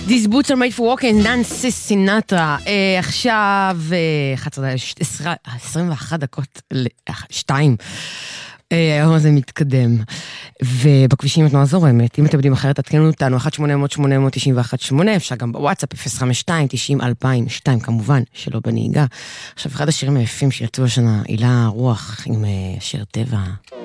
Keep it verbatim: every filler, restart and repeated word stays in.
These boots are made for walking, ננסי סינטרה. עכשיו עשרים ואחת דקות לשתיים. היום הזה מתקדם. ובכבישים התנועה זורמת. אם אתם יודעים אחרת, תתקנו אותנו אחת שמונה אפס אפס שמונה תשע אחת שמונה, אפשר גם בוואטסאפ אפס חמש שתיים תשעים אלפיים ושתיים, כמובן שלא בנהיגה. עכשיו אחד השירים היפים שיצאו השנה, הילה רוח עם שיר טבע.